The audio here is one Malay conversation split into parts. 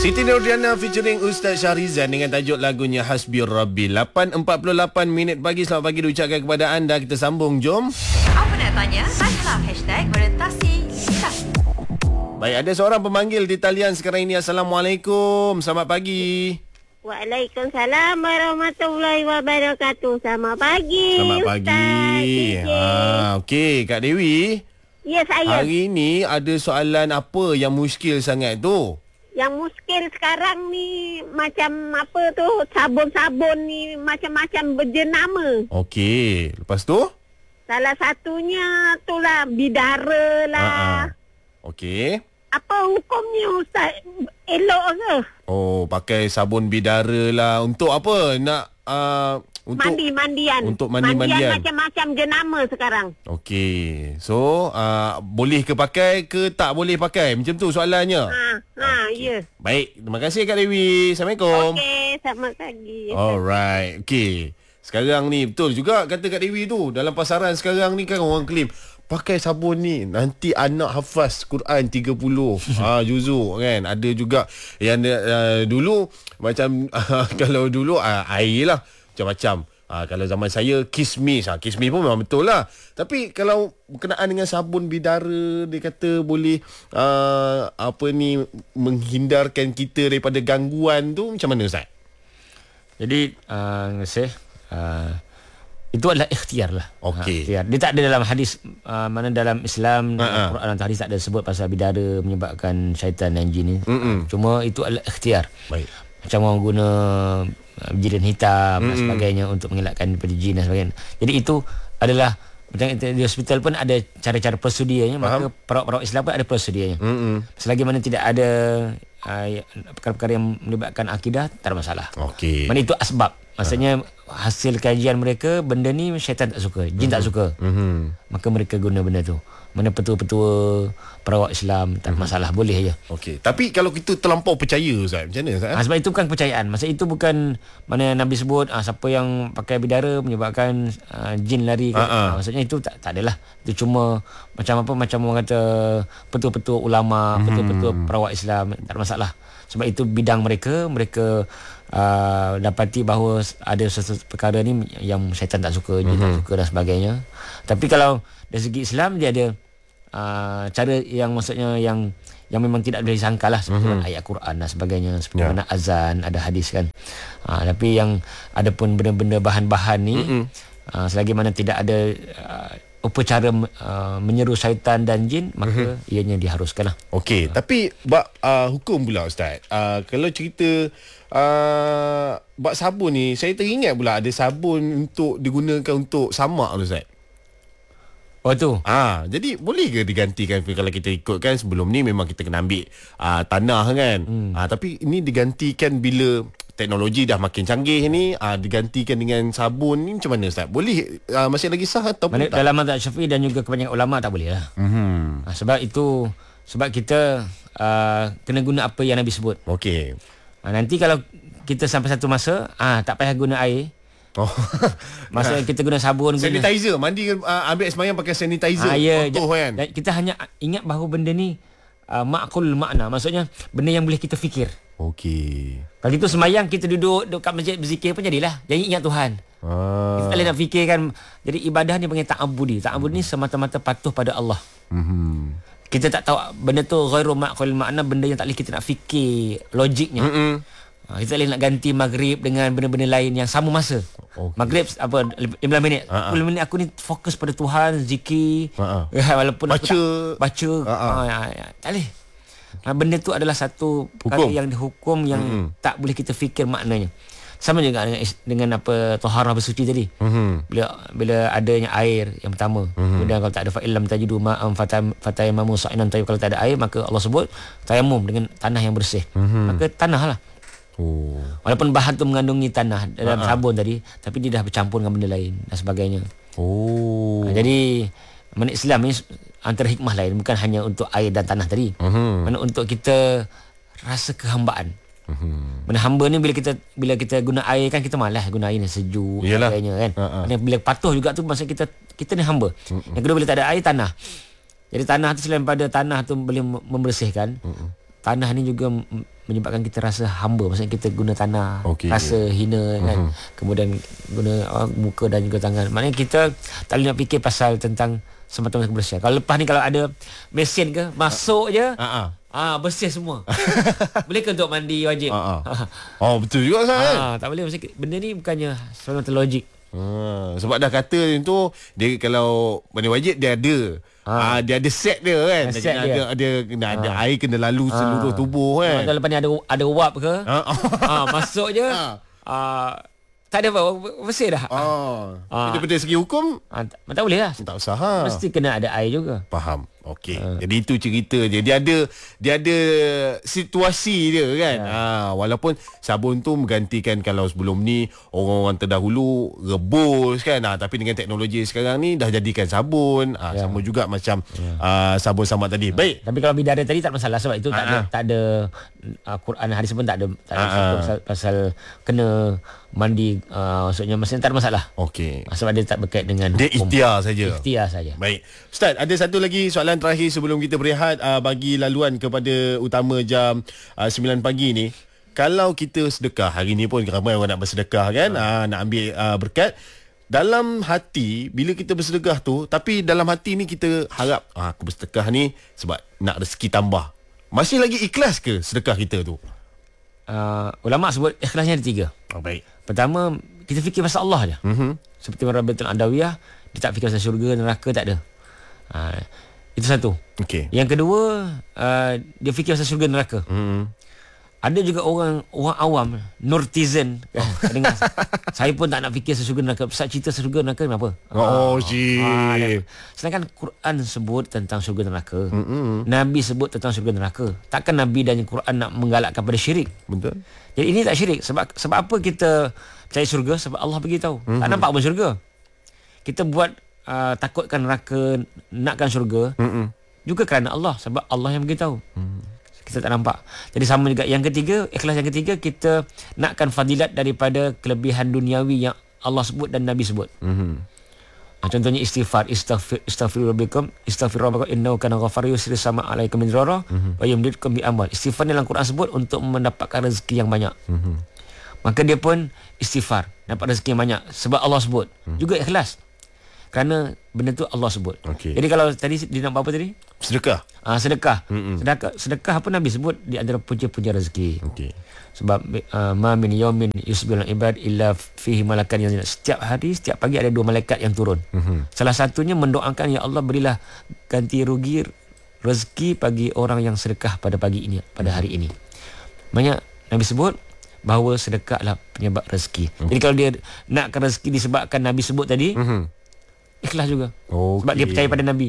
Siti Nurdiana featuring Ustaz Syahrizan dengan tajuk lagunya Hasbi Rabbi. 8.48 minit pagi. Selamat pagi diucapkan kepada anda. Kita sambung, jom. Apa nak tanya? Tanyalah #Orientasi Lidah. Baik, ada seorang pemanggil di talian sekarang ini. Assalamualaikum. Selamat pagi. Waalaikumsalam warahmatullahi wabarakatuh. Selamat pagi. Selamat pagi. Okey, Kak Dewi. Ya, saya. Hari ni ada soalan apa yang muskil sangat tu? Yang muskil sekarang ni macam apa tu, sabun-sabun ni macam-macam berjenama. Okey, lepas tu? Salah satunya itulah bidara lah. Okey. Apa hukumnya Ustaz? Elok ke? Oh, pakai sabun bidara lah. Untuk apa? Nak untuk Mandi-mandian. Untuk mandi-mandian. Macam-macam jenama sekarang. Okey. So, boleh ke pakai ke tak boleh pakai? Macam tu soalannya. Ya. Baik, terima kasih Kak Dewi. Assalamualaikum. Okey, selamat pagi. Alright. Okey. Sekarang ni betul juga kata Kak Dewi tu. Dalam pasaran sekarang ni kan orang claim pakai sabun ni nanti anak hafaz Quran 30 juzuk kan. Ada juga yang dulu macam kalau dulu air lah macam-macam. Kalau zaman saya kismis. Kismis pun memang betul lah. Tapi kalau berkenaan dengan sabun bidara, dia kata boleh menghindarkan kita daripada gangguan tu. Macam mana Ustaz? Jadi itu adalah ikhtiar lah. Okey. Dia tak ada dalam hadis, mana dalam Islam, Quran atau hadis tak ada sebut pasal bidara menyebabkan syaitan dan jin ni. Cuma itu adalah ikhtiar. Baik. Macam orang guna jiran hitam dan sebagainya untuk mengelakkan daripada jin dan sebagainya. Jadi itu adalah macam di hospital pun ada cara-cara prosedurnya. Maka perawat-perawat Islam pun ada prosedurnya. Selagi mana tidak ada perkara-perkara yang melibatkan akidah, tak ada masalah. Okey. Mana itu asbab. Maksudnya hasil kajian mereka, benda ni syaitan tak suka, jin tak suka. Maka mereka guna benda tu. Mana petua-petua perawat Islam, tak ada masalah, boleh je. Okey. Tapi kalau kita terlampau percaya Ustaz, macam mana Ustaz? Sebab itu bukan kepercayaan. Maksud itu bukan mana Nabi sebut siapa yang pakai bidara menyebabkan jin lari. Maksudnya itu tak adalah. Itu cuma macam apa, macam orang kata petua-petua ulama, petua-petua perawat Islam, tak ada masalah. Sebab itu bidang mereka dapati bahawa ada sesuatu perkara ni yang syaitan tak suka, jin tak suka dan sebagainya. Tapi kalau dari segi Islam, dia ada cara yang maksudnya yang memang tidak boleh disangka lah, seperti ayat Quran dan sebagainya, seperti mana azan, ada hadis kan. Tapi yang ada pun benda-benda bahan-bahan ni, selagi mana tidak ada upacara menyeru syaitan dan jin, maka ianya diharuskan lah. Okey, tapi bab hukum pula Ustaz. Kalau cerita bab sabun ni, saya teringat pula ada sabun untuk digunakan untuk samak tu Ustaz. Oh tu. Jadi boleh ke digantikan kalau kita ikutkan sebelum ni memang kita kena ambil tanah kan. Tapi ini digantikan bila teknologi dah makin canggih ni, digantikan dengan sabun ni, macam mana Ustaz? Boleh masih lagi sah atau tak? Dalam mazhab Syafi'i dan juga kebanyakan ulama tak boleh lah. Sebab kita kena guna apa yang Nabi sebut. Okey. Nanti kalau kita sampai satu masa tak payah guna air. Masa kita guna sabun, sanitizer, mandi ambil sembahyang pakai sanitizer. Kan? Dan kita hanya ingat bahawa benda ni ma'qul makna, maksudnya benda yang boleh kita fikir. Okey. Kalau itu sembahyang, kita duduk kat masjid berzikir pun jadilah. Jangan ingat Tuhan. Kita tak boleh nak fikirkan. Jadi ibadah ni panggil ta'abudi. Ta'abudi ni semata-mata patuh pada Allah. Kita tak tahu benda tu ghairu ma'qul makna, benda yang tak boleh kita nak fikir logiknya. Kita boleh nak ganti maghrib dengan benda-benda lain yang sama masa. Maghrib 15 minit. 15 minit aku ni fokus pada Tuhan, zikir. Walaupun baca. Tak boleh. Benda tu adalah satu perkara yang dihukum yang tak boleh kita fikir maknanya. Sama juga dengan apa taharah bersuci tadi. Bila adanya air yang pertama. Kemudian kalau tak ada fa'ilam tajidu ma'am fatayammamu sa'inan tayyib, kalau tak ada air maka Allah sebut tayammum dengan tanah yang bersih. Maka tanah lah. Walaupun bahan tu mengandungi tanah dalam sabun tadi, tapi dia dah bercampur dengan benda lain dan sebagainya. Jadi mana Islam ni antara hikmah lain, bukan hanya untuk air dan tanah tadi. Mana untuk kita rasa kehambaan. Mana hamba ni bila kita guna air kan, kita malas guna air yang sejuk sebagainya kan. Bila patuh juga tu masa kita ni hamba. Yang kedua, bila tak ada air, tanah. Jadi tanah tu selain pada tanah tu boleh membersihkan, tanah ni juga menyebabkan kita rasa hamba. Maksudnya kita guna tanah, rasa hina kan. Kemudian guna muka dan juga tangan. Maknanya kita tak boleh nak fikir pasal tentang semata-mata kebersihan. Kalau lepas ni kalau ada mesin ke, masuk je, bersih semua. Boleh ke untuk mandi wajib? Oh, betul juga kan? Tak boleh. Maksudnya benda ni bukannya semata logik. Sebab dah kata tu, dia kalau mandi wajib dia ada. Dia ada set dia kan. Ada air kena lalu seluruh tubuh kan. Kalau lepas ni ada wap ke, masuk je. Tak ada apa, bersih dah. Daripada segi hukum tak boleh lah. tak usah. Mesti kena ada air juga. Faham. Okey. Jadi itu cerita dia. Dia ada situasi dia kan. Walaupun sabun tu menggantikan kalau sebelum ni orang-orang terdahulu rebus kan. Tapi dengan teknologi sekarang ni dah jadikan sabun. Sama juga macam sabun samak tadi. Baik. Tapi kalau bidara tadi tak masalah sebab itu tak ada Quran hadis pun tak ada pasal kena mandi, maksudnya tak ada masalah. Okey. Sebab dia tak berkait dengan dia ikhtiar saja. Ikhtiar saja. Baik. Ustaz, ada satu lagi soalan terakhir sebelum kita berehat, bagi laluan kepada utama jam 9 pagi ni. Kalau kita sedekah, hari ni pun ramai orang nak bersedekah kan, nak ambil berkat. Dalam hati, bila kita bersedekah tu, tapi dalam hati ni kita harap aku bersedekah ni sebab nak rezeki tambah. Masih lagi ikhlas ke sedekah kita tu? Ulama sebut ikhlasnya ada 3. Baik. Pertama, kita fikir pasal Allah je. Seperti Rabi'atul Adawiyah, dia tak fikir pasal syurga, neraka, tak ada. Itu satu. Okay. Yang kedua, dia fikir pasal syurga, neraka. Ada juga orang awam, nurtizen, dengar. Saya pun tak nak fikir syurga, neraka. Pasal cerita syurga, neraka kenapa? Sedangkan Quran sebut tentang syurga, neraka. Nabi sebut tentang syurga, neraka. Takkan Nabi dan Quran nak menggalakkan pada syirik? Betul. Jadi ini tak syirik. Sebab apa kita percaya syurga? Sebab Allah beritahu. Tak nampak pun syurga. Kita buat takutkan neraka, nakkan syurga, juga kerana Allah. Sebab Allah yang beritahu. Kita tak nampak. Jadi sama juga yang ketiga, ikhlas yang ketiga, kita nakkan fadilat daripada kelebihan duniawi yang Allah sebut dan Nabi sebut. Contohnya istighfar, istaghfiru rabbikum, istaghfiru rabbakum innahu kana ghafara yusri sama alaikum midrara wa yumdidkum bi amwal. Istighfar dalam Quran sebut untuk mendapatkan rezeki yang banyak. Maka dia pun istighfar, dapat rezeki yang banyak sebab Allah sebut. Juga ikhlas. Kerana benda tu Allah sebut. Jadi kalau tadi dia nak buat apa tadi? Sedekah. Sedekah apa Nabi sebut di antara punca-punca rezeki. Sebab ma min yaumin yusbiul ibad illa fihi malakan yang setiap hari, setiap pagi ada 2 malaikat yang turun. Salah satunya mendoakan, ya Allah berilah ganti rugi rezeki bagi orang yang sedekah pada pagi ini, pada hari ini. Banyak Nabi sebut bahawa sedekah adalah penyebab rezeki. Jadi kalau dia nakkan rezeki disebabkan Nabi sebut tadi, ikhlas juga. Sebab dia percaya pada Nabi.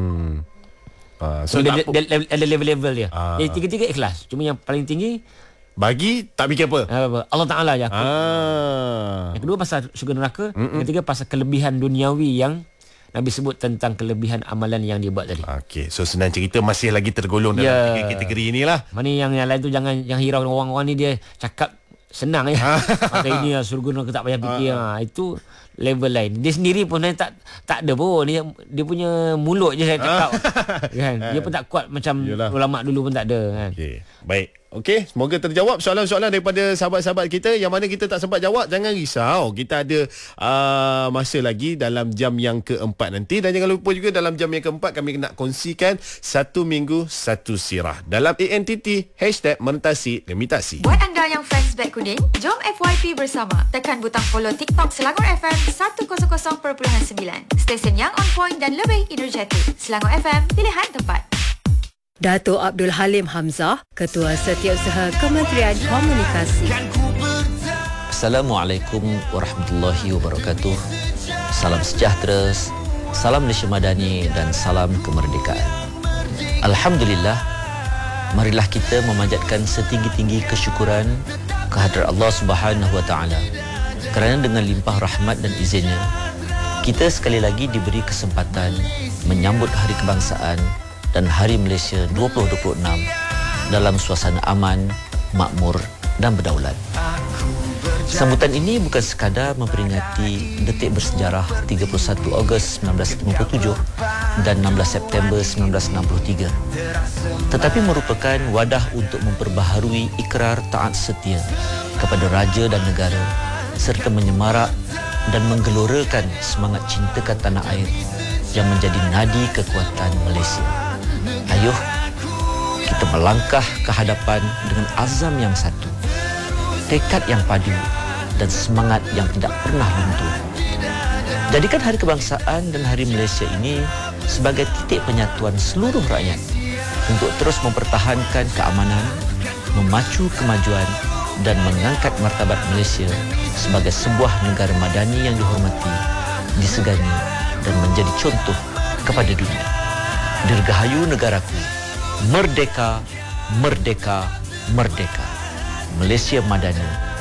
So dia ada level-level dia. Jadi tiga-tiga ikhlas. Cuma yang paling tinggi bagi tak fikir apa? Allah Ta'ala je. Yang kedua pasal syurga, neraka. Yang ketiga pasal kelebihan duniawi yang Nabi sebut tentang kelebihan amalan yang dia buat tadi. So senang cerita masih lagi tergolong dalam tiga kategori inilah. Mana yang lain tu jangan hirau orang-orang ni, dia cakap senang ya. Kata ini surga neraka tak payah fikir. Itu level lain. Dia sendiri pun tak ada pun. Dia punya mulut je saya cakap. Kan? Dia pun tak kuat macam ulama dulu pun tak ada kan. Baik. Okey, semoga terjawab soalan-soalan daripada sahabat-sahabat kita. Yang mana kita tak sempat jawab, jangan risau. Kita ada masa lagi dalam jam yang keempat nanti. Dan jangan lupa juga dalam jam yang keempat kami nak kongsikan 1 minggu 1 sirah dalam ANTT #Mentasi Limitasi. Buat anda yang fans Black Kuning, jom FYP bersama. Tekan butang follow TikTok Selangor FM 100.9. Stesen yang on point dan lebih energetik. Selangor FM, pilihan tempat. Dato' Abdul Halim Hamzah, Ketua Setiausaha Kementerian Komunikasi. Assalamualaikum warahmatullahi wabarakatuh. Salam sejahtera, salam Malaysia Madani dan salam kemerdekaan. Alhamdulillah, marilah kita memanjatkan setinggi-tinggi kesyukuran kehadrat Allah Subhanahu wa taala. Kerana dengan limpah rahmat dan izinnya, kita sekali lagi diberi kesempatan menyambut Hari Kebangsaan dan Hari Malaysia 2026 dalam suasana aman, makmur dan berdaulat. Sambutan ini bukan sekadar memperingati detik bersejarah 31 Ogos 1957 dan 16 September 1963. Tetapi merupakan wadah untuk memperbaharui ikrar taat setia kepada raja dan negara serta menyemarak dan menggelorakan semangat cintakan tanah air yang menjadi nadi kekuatan Malaysia. Ayuh, kita melangkah ke hadapan dengan azam yang satu, tekad yang padu dan semangat yang tidak pernah luntur. Jadikan Hari Kebangsaan dan Hari Malaysia ini sebagai titik penyatuan seluruh rakyat untuk terus mempertahankan keamanan, memacu kemajuan dan mengangkat martabat Malaysia sebagai sebuah negara madani yang dihormati, disegani dan menjadi contoh kepada dunia. Dirgahayu negaraku, merdeka, merdeka, merdeka. Malaysia Madani